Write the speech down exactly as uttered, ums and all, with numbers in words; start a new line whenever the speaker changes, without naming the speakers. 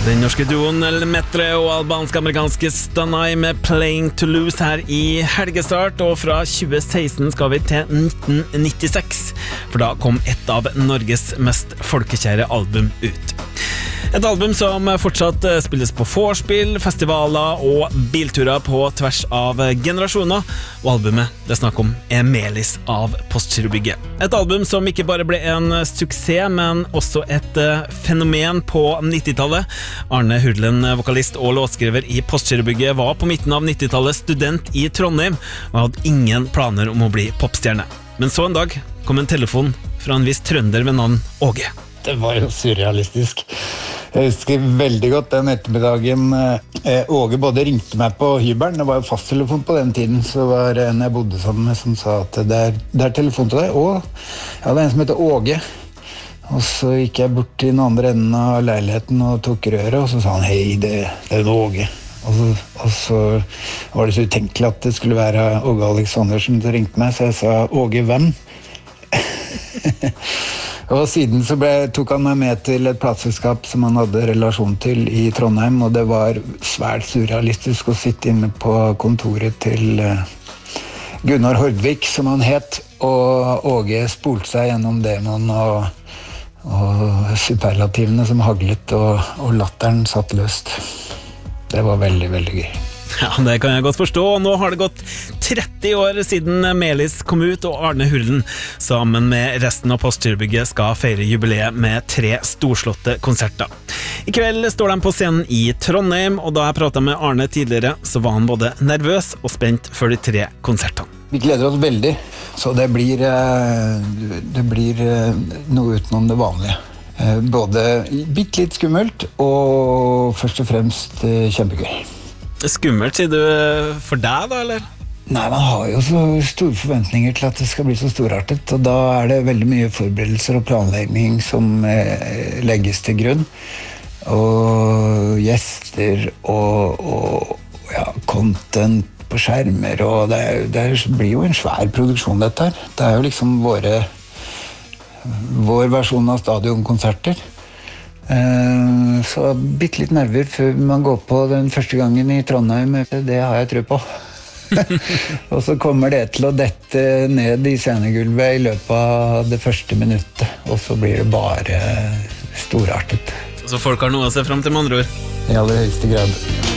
Den norske duoen El Metre og albansk-amerikanske Stanai med Playing to Lose her i helgestart, og fra tjue seksten skal vi til nitten nittiseks, for da kom et av Norges mest folkekjære album ut. Et album som fortsatt spilles på vorspiel, festivaler og bilturer på tvers av generasjoner, og albumet det snakk om er Melis av Postgirobygget. Et album som ikke bare ble en suksess, men også et fenomen på nittitallet. Arne Hurdlen, vokalist og låtskriver i Postgirobygget, var på midten av nittitallet student i Trondheim og hadde ingen planer om å bli popstjerne. Men så en dag kom en telefon fra en viss trønder ved navn Åge.
Det var jo surrealistisk. Jeg husker veldig godt den ettermiddagen. eh, Åge både ringte meg på hybelen, det var jo fasttelefon på den tiden, så var det en jeg bodde sammen med som sa at det er, det er telefon til deg. Og ja, det er en som heter Åge. Og så gikk jeg bort til den andre enden av leiligheten og tok røret, og så sa han, hei, det, det er en Åge. Og så, og så var det så utenkelig at det skulle være Åge Aleksandersen som ringte meg, så jeg sa, Åge, hvem? Og siden så ble, tok han meg med til et plateselskap som han hadde relasjon til i Trondheim, og det var svært surrealistisk å sitte inne på kontoret til Gunnar Hordvik, som han het, og Åge spolte seg gjennom demon og, og superlativene som haglet, og, og latteren satt løst. Det var veldig, veldig gøy.
Ja, det kan jeg godt forstå, og nå har det gått tretti år siden Melis kom ut, og Arne Hurdlen sammen med resten av Postgirobygget skal feire jubileet med tre storslåtte konserter. I kveld står de på scenen i Trondheim, og da jeg pratet med Arne tidligere, så var han både nervøs og spent for de tre konsertene.
Vi gleder oss veldig, så det blir, det blir noe utenom det vanlige. Både bitt litt skummelt, og først og fremst kjempegøy.
Skummelt, sier du for deg da, eller?
Nei, man har jo så store forventninger til at det skal bli så storartet, og da er det veldig mye forberedelser og planlegging som eh, legges til grunn. Og gjester og, og ja, content på skjermer, og det, er, det er, blir jo en svær produksjon dette her. Det er jo liksom våre, vår versjon av stadionkonserter. Uh, så bitte litt nerver før man går på den første gangen i Trondheim, det har jeg tro på. Og så kommer det til å dette ned i scenegulvet i løpet av det første minuttet, og så blir det bare storartet.
Så folk har noe å se frem til, med andre ord?
I aller høyeste grad.